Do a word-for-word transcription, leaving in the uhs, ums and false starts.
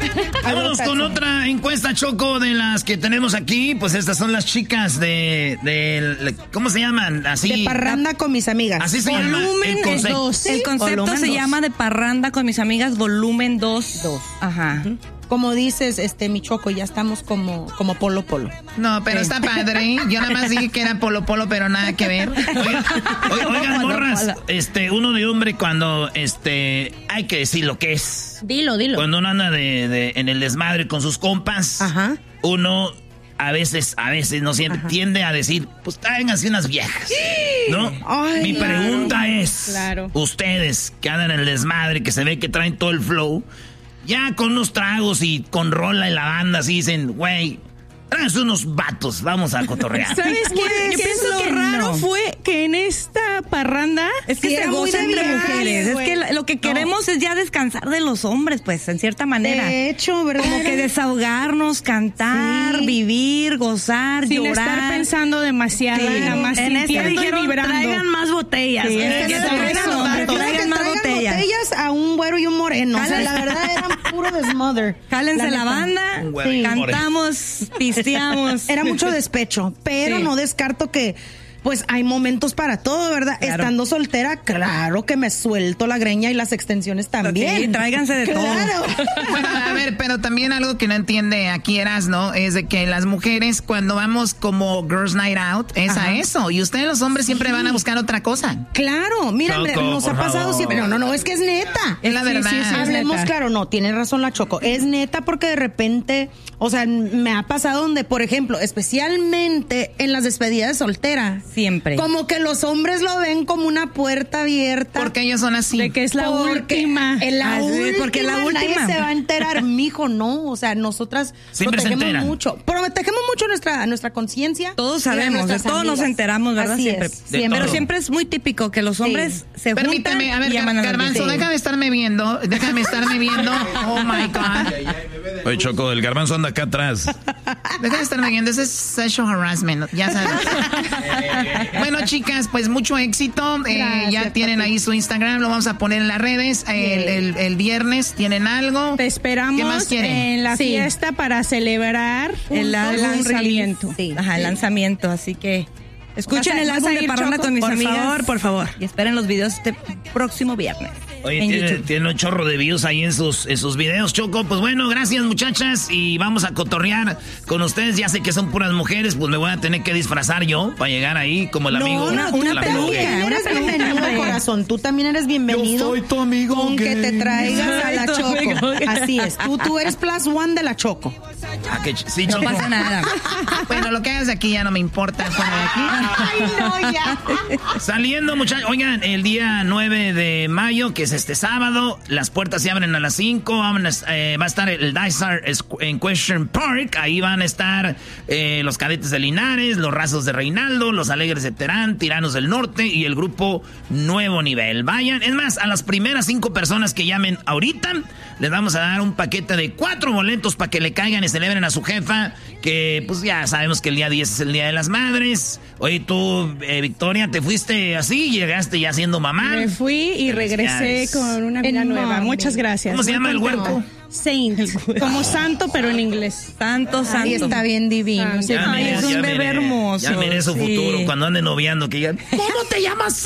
Vámonos con otra encuesta, Choco, de las que tenemos aquí. Pues estas son las chicas de, de ¿cómo se llaman? Así. De parranda con mis amigas. Así se llama. Volumen El, dos. El concepto volumen se dos. llama de parranda con mis amigas, volumen dos. Dos. Ajá. Uh-huh. Como dices, este, mi Choco, ya estamos como, como polo polo. No, pero sí. Está padre. Yo nada más dije que era polo polo, pero nada que ver. Oigan, oigan morras, este, uno de hombre cuando, este, hay que decir lo que es. Dilo, dilo. Cuando uno anda de, de, en el desmadre con sus compas, ajá, uno a veces, a veces, no siempre, ajá, tiende a decir, pues tráiganse unas viejas, ¿no? Ay, mi claro. pregunta es, claro. ustedes que andan en el desmadre, que se ve que traen todo el flow, ya con unos tragos y con rola en la banda, así dicen, güey, tráiganse unos vatos, vamos a cotorrear. ¿Sabes qué? Yo pienso lo que raro no. fue que en esta parranda es que sí, se goza entre mujeres. Güey. Es que lo que queremos no. es ya descansar de los hombres, pues, en cierta manera. De hecho, ¿verdad? Como que desahogarnos, cantar, sí. vivir, gozar, sin llorar. Sin estar pensando demasiado. Sí. Nada más en este dijeron, vibrando. Traigan más botellas. Sí, es que traigan, no, traigan, traigan más botellas. botellas a un güero y un moreno. O sea, la verdad eran puro desmother. Jálense la, la banda, sí. cantamos, pisteamos. Era mucho despecho, pero sí. no descarto que pues hay momentos para todo, ¿verdad? Claro. Estando soltera, claro que me suelto la greña y las extensiones también. Sí, tráiganse de claro. todo. Bueno, a ver, pero también algo que no entiende aquí Erasno es de que las mujeres cuando vamos como Girls Night Out es Ajá. a eso, y ustedes los hombres siempre sí. van a buscar otra cosa. Claro, mira, Choco, nos ha pasado favor. siempre. No, no, no, es que es neta. Es la verdad. Sí, sí, sí, hablemos neta. claro, no, tiene razón la Choco. Es neta porque de repente, o sea, me ha pasado donde, por ejemplo, especialmente en las despedidas de soltera, siempre. Como que los hombres lo ven como una puerta abierta. Porque ellos son así. De que es la porque última. En la ah, última. Porque la última. Nadie se va a enterar, mijo, no. O sea, nosotras siempre protegemos mucho. Protegemos mucho nuestra, nuestra conciencia. Todos sabemos, de todos nos enteramos, ¿verdad? Así siempre. Es, siempre. Pero siempre es muy típico que los hombres sí. se Permíteme, juntan a ver, y llaman a Garbanzo, sí. déjame estarme viendo. Déjame estarme viendo. Oh, my God. Oye, Choco, el Garbanzo anda acá atrás. Déjame estarme viendo. Ese es sexual harassment. Ya sabes. Bueno, chicas, pues mucho éxito. Eh, Gracias, ya tienen papi. ahí su Instagram, lo vamos a poner en las redes. El, el, el viernes tienen algo. Te esperamos ¿Qué más quieren? en la sí. fiesta para celebrar el, el lanzamiento. Sí, Ajá, el lanzamiento, así que escuchen el álbum de Parranda con mis por amigas. Por favor, por favor. Y esperen los videos este próximo viernes. Oye, tiene, tiene un chorro de views ahí en sus, en sus videos, Choco. Pues bueno, gracias muchachas y vamos a cotorrear con ustedes. Ya sé que son puras mujeres, pues me voy a tener que disfrazar yo para llegar ahí como el no, amigo. Una, una la peluca, una bienvenido, corazón. Tú también eres bienvenido. Yo soy tu amigo. Con gay. que te traigas a la Choco. Así es. Tú, tú eres plus one de la Choco. Ah, que ch- sí, no Choco. pasa nada. Bueno, lo que hagas aquí ya no me importa. Fuera de aquí. Ay, no, ya. Saliendo, muchachos. Oigan, el día nueve de mayo, que es este sábado, las puertas se abren a las cinco. Vamos, eh, va a estar el Dysart en Question Park. Ahí van a estar eh, los Cadetes de Linares, los Rasos de Reinaldo, los Alegres de Terán, Tiranos del Norte y el grupo Nuevo Nivel. Vayan, es más, a las primeras cinco personas que llamen ahorita, les vamos a dar un paquete de cuatro boletos para que le caigan y celebren a su jefa, que pues ya sabemos que el día diez es el Día de las Madres. Oye, tú, eh, Victoria, te fuiste así, llegaste ya siendo mamá. Me fui y regresé con una vida nueva. Muchas gracias. ¿Cómo se llama el huerco? Saint, como santo, pero en inglés. Santo, santo. Ahí está bien divino. Ya Ay, miré, es un bebé miré, hermoso. Ya miré su sí. futuro cuando ande noviando, que ya, ¿cómo te llamas?